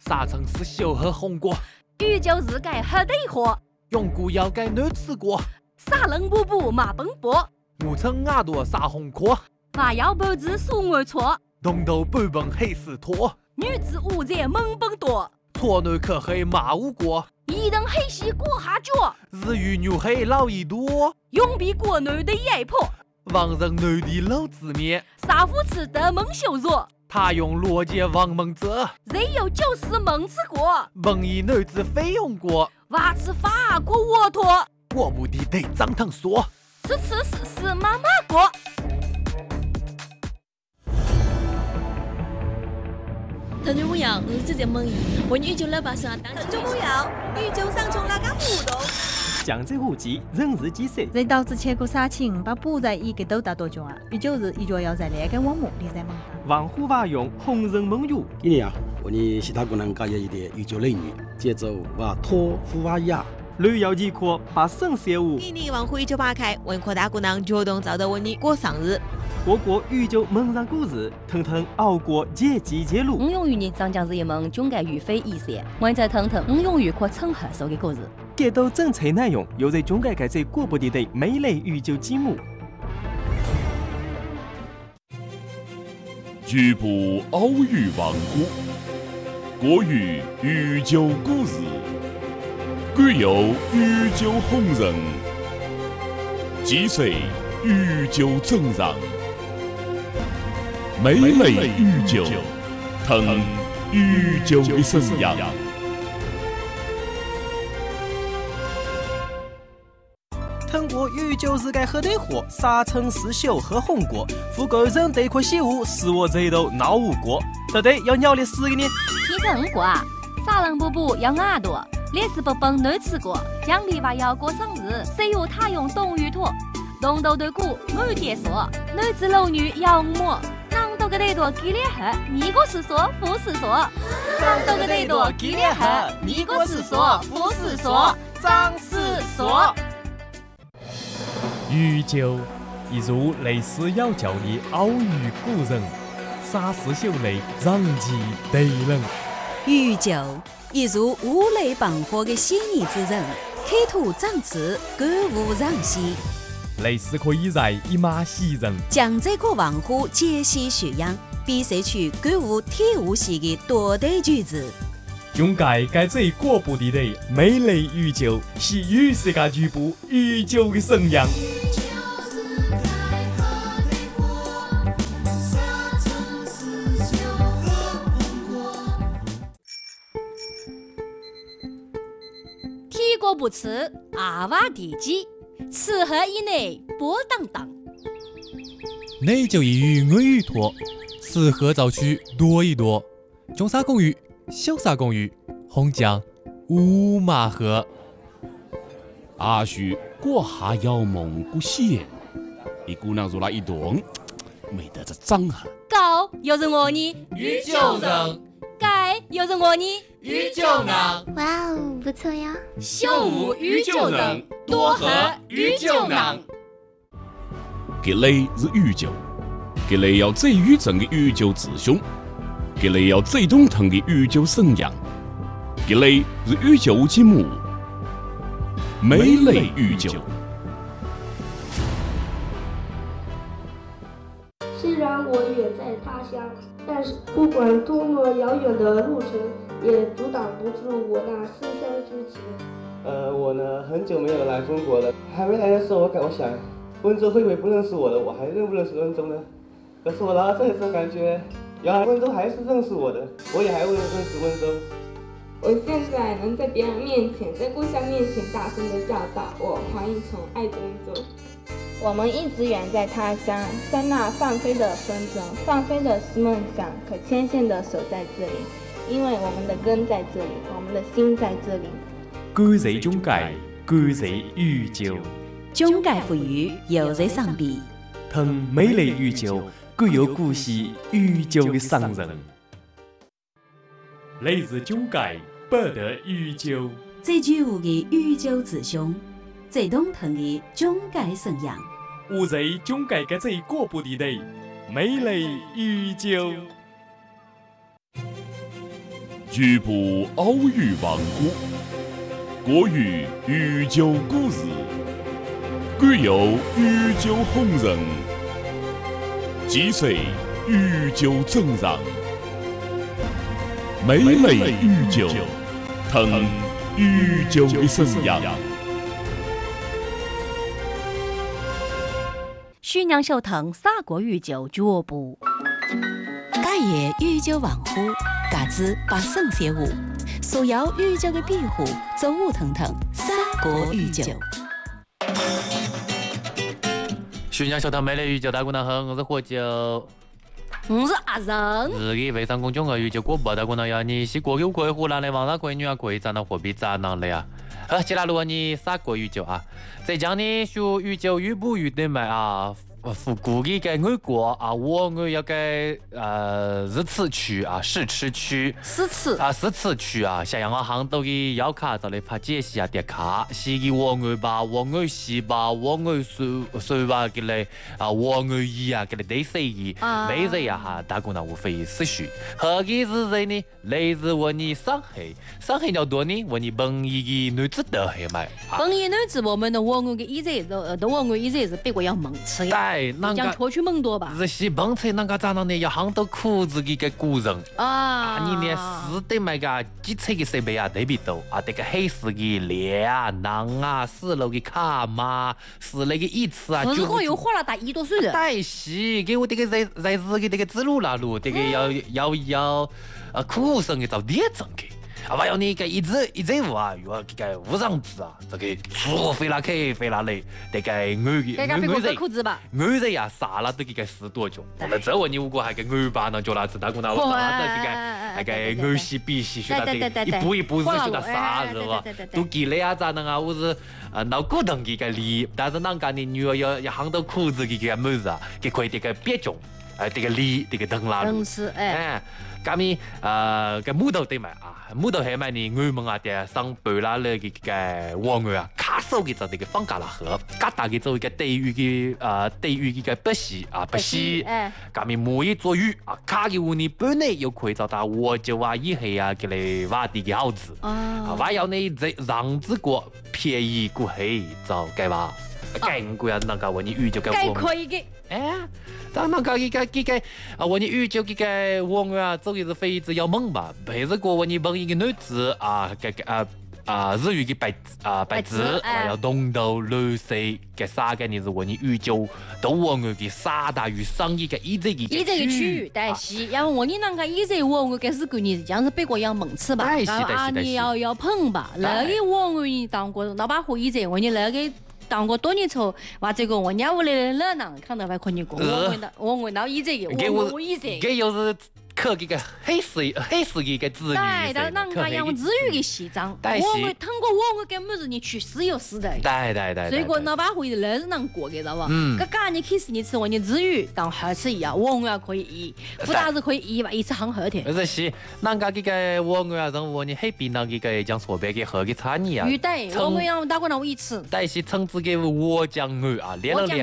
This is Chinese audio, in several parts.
沙城市小河红果， 宇宙日改黑对火， 永固要改难吃过， 沙冷布布马奔波， 我称牙朵沙红壳， 麻药包子素我错， 东头半本黑丝拖， 女子五在猛奔多， 错内可黑马无果， 一等黑西过下脚， 日语牛黑老一多， 永比国内的压迫， 王人内地老子面， 沙夫吃的蒙羞辱。 他用逻辑王蒙泽， 人有就是蒙吃过， 蒙以女子非用过， 娃吃法国沃托， 过不的得张腾说， 吃妈妈过。 腾讯公羊日子节目为宇宙老百姓当。 腾讯公羊宇宙上从哪个互动？ 江浙沪籍人日记赛， 人导致千古杀青，把补在一个都打多久啊？宇宙日一脚要在那个网目里在忙。 王虎娃用红人梦语。 今年啊，我们其他功能加入一点宇宙类女，节奏哇托夫哇呀。 旅游极客把省事务。 今年王虎宇宙八开，文科大姑娘主动找到我你过生日。 过过宇宙梦上故事，腾腾熬过节季节路。 永远长江日一梦，总该于非一线。我在腾腾，永远可称合手的故事。 给到整切内容，又在中改改在过不地的美丽宇宙节目。 局部奥语王国，国语宇宙故事，具有宇宙红人，既是宇宙真人，美丽宇宙，腾宇宙的声音。 通过宇宙世界黑对火，沙城市小和红果，富贵人对块西物，使我这头闹无果。到底要鸟的死个呢？ 天成过啊，沙冷布布要耳朵，烈士不崩难吃过，奖励娃要过生日，谁有他用冬雨托，东斗对鼓我爹说，男子老女要摸。囊到个得多给脸黑，你个是说不是说？囊到个得多给脸黑，你个是说不是说？张是说。 宇宙一如类似要教的奥语古人，沙石秀类让其对人。 宇宙一如五雷傍火的仙女之人，开拓长翅，歌舞让西。 类似可以在一马袭人。 江浙可王虎解析学养，比赛区歌舞体育系的多对句子。 中改改这过不地的美丽宇宙，是与世界局部宇宙的声音。 体过不吃，阿娃地基，吃喝以内波荡荡。 内就一语我语托，吃喝早去多一多。中沙公寓。小沙公寓，红酱乌马河。 阿叔过下要蒙古县，一姑娘入来一动，没得这长哈。 高又是我呢， 宇宙人。 改又是我呢， 宇宙人。 哇哦，不错呀。 小五宇宙人，多和宇宙人。 这类是宇宙，这类要最宇宙的宇宙之兄。这类要最动腾的宇宙声音，这类是宇宙节目，美丽宇宙。 虽然我远在他乡，但是不管多么遥远的路程，也阻挡不住我那思乡之情。 我呢很久没有来中国了，还没来的时候，我想温州会不会不认识我了？我还认不认识温州呢？可是我来到这里之后，感觉原来温州还是认识我的，我也还会认识温州。 我现在能在别人面前，在故乡面前大声地叫道：“我黄一从爱着温州。”我们一直远在他乡，像那放飞的风筝，放飞的是梦想，可牵线的手在这里，因为我们的根在这里，我们的心在这里。 感谢中改，感谢宇宙。 中改赋予又在上边， 腾美丽宇宙。具有故事宇宙的商人，来自中介不得宇宙。 最具有的宇宙之兄，最动腾的中介声音。 我在中介的最过不地的美丽宇宙。 局部奥语王国，国语御酒故事，贵有御酒红人，几岁御酒正让，每每御酒，腾御酒的生阳。 徐娘秀腾法国御酒俱乐部。 家业御酒文化，价值百胜业务，所有御酒的庇护，走舞腾腾，三国御酒。 徐娘秀腾美丽御酒大姑娘好，我是喝酒。 我是阿仁。 日语非常公众的御酒广播大姑娘要你是国有可以湖南的网上可以女啊可以站到货币站上的呀。好，接下来你三国御酒啊，在讲呢学御酒越补越对买啊。复古的个外国啊，我要个日吃区啊，试吃区， 试吃区啊，像样啊，杭州的要卡就来拍解析啊，点卡，是个我爱吧，我爱西吧，我爱水吧，给来啊，我爱伊啊，给来对谁的，每人啊哈，大姑娘无非思绪，何个是谁呢？来自我你上海要多呢，我你本意的女子都还买， 本意女子我们的我爱的一直的我爱一直是别个要猛吃的。讲脱去猛多吧， 日西本菜那个咋样呢？要杭州裤子的个古人啊，你连四对买个几菜的设备啊特别多啊，这个黑市的猎啊、狼啊、四楼的卡嘛、四楼的椅子啊， 就是我又花了大1多岁了。 带西给我这个在日的这个指路那路，这个要苦生的找点整的。啊，还有你个一直五啊，有啊，这个五常子啊，这个猪飞拉开飞拉来，这个女人呀，啥了都给个死多久？那这我你如果还个女把那叫哪子大姑娘，我啥的这个女西比西学的这个一步一步是学的啥是吧？都给了呀咋能啊？我是脑骨疼给个力，但是人家的女儿要hand到裤子给个妹子啊，给可以这个别种，这个力这个疼啦，咁咪个木头对买啊，木头系买你外门啊的上半拉了个王月啊，卡手嘅就这个放假啦河，加大嘅做一个地域嘅不西啊不西，咁咪每一座雨啊，卡嘅你本来又可以找到我就话一系啊嘅嚟挖地嘅好子，啊，还有你在让子国便宜过系就计话，更贵啊，那个我你遇就够可以嘅， 当那个啊，我你遇就个王啊，走的是非常要猛吧，陪着过我你帮一个女子啊，日语的白纸，要东到绿色嘅啥个你是我你遇就都王的3大于上亿个一这个区域，但是然后我你那个一这王的是个你像是别个要猛吃吧，然后你要碰吧，那个王你当过老把火一这我你那个。当过多年后，话这个我家屋里人看到还可以过，我闻到一这个，我一这个又是刻这个黑色的个字语， 对，但人家用日语的写章，我通过我跟么子你去死有死的， 对， 所以我老把会那是能过的，知道吧？刚你开始你吃我你日语当好吃一样，我也可以译，不但是可以译吧，一次很好听。 是是，人家这个我啊，让我你黑比那个讲说别个喝个茶你啊， 对，我要打过那我一次， 但是称之个我讲语啊，连了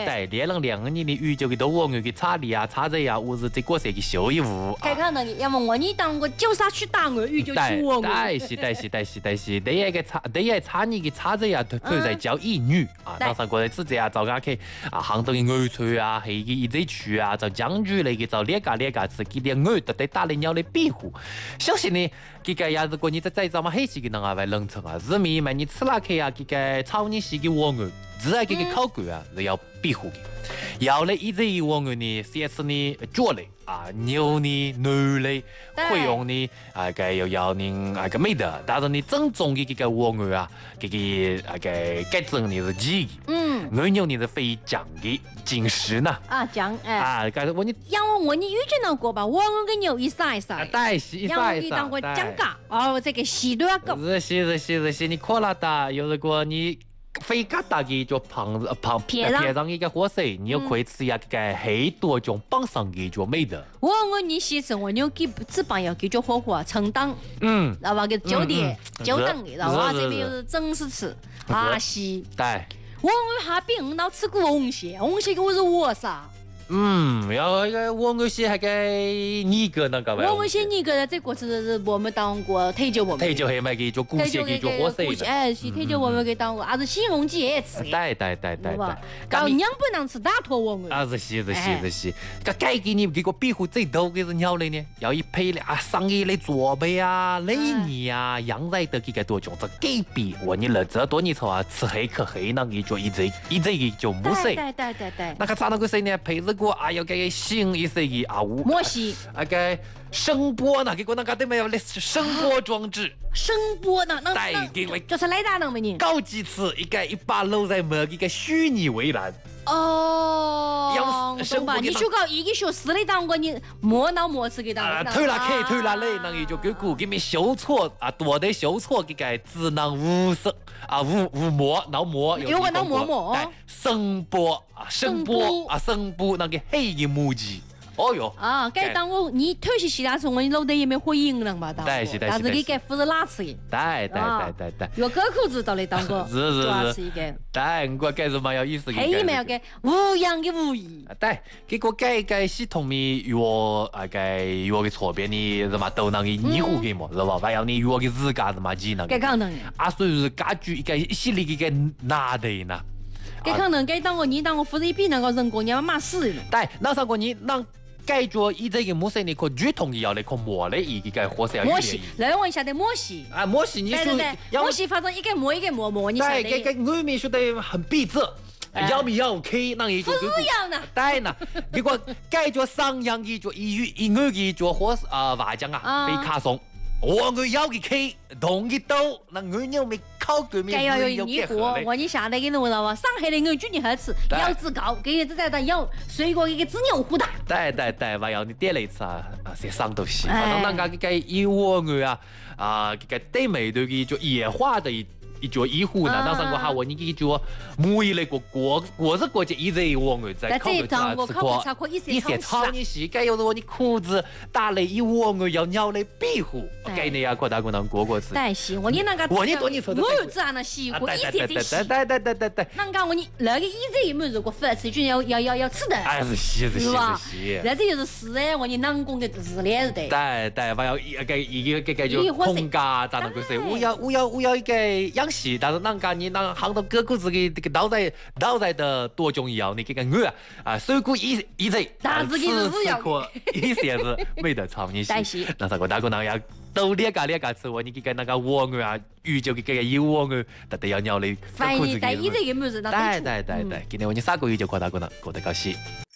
2年的语就给到我给茶里啊、茶子啊，我是这个是个小一物。 看看那个，要么我你当个叫啥去打我，就去我。 但是，第一个差你个差子呀，佢在教英语啊，当时过来自己啊，找下去啊，杭州的外村啊，黑个一直去啊，找江剧那个找列家自己的外，都得打了鸟来庇护。相信呢，这个呀，如果你在找嘛黑西个人啊，为冷城啊，日米嘛你吃那去啊，这个炒你西个我爱，自然这个考官啊是要庇护的。要来一直我爱呢，先是呢脚类。啊，牛呢，牛类，会用呢，个又要呢，个美的，但是你正宗的这个我爱啊，这个改正呢是鸡，牛肉呢是非酱的，紧实呢。 啊，酱个我你， 让我你遇见到过吧？我跟牛一撒一撒， 对，一撒一撒， 当过酱嘎，哦，这个西多个。 是，你看了的，有如果你。非疙瘩嘅就撇上一个火水，你又可以吃一下个很多种绑上嘅就美的。 我你先生我牛给只帮要给就火锅承担，然后个酒店的，然后这边又是正式吃，啊西。 对。 我哈边到吃过红蟹，红蟹给我是我啥？ 然后那个我些那个你个那个我些你个这个是我们当过退休我们。 退休还买给做古些给做火色。 是退休我们给当过，还是新荣记也吃。 对。 搞娘不能吃大坨我们。 是。个改给你给个庇护最多的是鸟类呢，要一配的商业的装备雷尼羊仔的给个多种，这改比我你了这多年头吃黑可黑那个就一直就没谁。 对。 那个咋那个谁呢？配置过要给新一些的摩西。 那个声波呢？给我那个对没有的声波装置。 声波呢？ 对，给我就是雷达能不呢？ 高几次一把搂在某一个虚拟围栏。 懂吧？你学搞一个学四的当过你摸脑摸吃给当。 推了开推了累，那个就给股给你修错多的修错给个只能无声无摸脑摸。 有个脑摸。 声波那个黑的母鸡。 该当我你偷袭其他时候，我老得也没回应了嘛，当。 但是你该负责哪次？ 对。 有个口子到的当过。 是一个。对，我改是蛮有意思的。 黑没有个无样的无义。 对，结果改系统的药药的错别的什么都那个泥糊给嘛，是吧？还有你药的日干什么技能。 该可能。 所以是家具一个一系列的拿的呢。 该可能该当我你当我负责一批那个人工，你要骂死了。 对，那上过你那。改做以这个模式，你可主动的要那个磨的一个火色要磨戏，来问一下的磨戏。 磨戏你说磨戏，反正一个磨，你晓得。 对，个外面说的很闭塞，要不要开那一种？ 不是要呢。 对呢，结果改做商鞅的做一外的做火瓦匠被卡松。我要给开同一刀，那我鸟没烤过面。 该要有你过，我你下来给你知道吧？上海的我举你好吃，腰子高，给你在要水果一个只牛虎大。 对，我要你点了一次些伤东西。反正那个一窝个对美的就野化的一脚一户呢，那上过哈我你一脚木一类国是国家一直我在考虑一些炒你洗，该有的你裤子打了一窝要鸟的庇护，该你要扩大功能过次。 对，是我你那个我你多你错的。 我这样的洗过一些的洗。 对。 那个我你那个一直有没有如果饭吃就要吃的。 是洗。 那这就是是我你啷个的是的对。 对，我要一个就空家咋能个说？我要一个养。但是人家你那行到各个自己这个倒在的多重要，你这个我水果一直， 但是可一些是没得炒你洗。那啥个大哥那样都列个吃我，你这个那个窝鱼就这个有窝但得要鸟的。 反正在一直有没有人？ 对，今天我你3个月就过大哥了，过得高兴。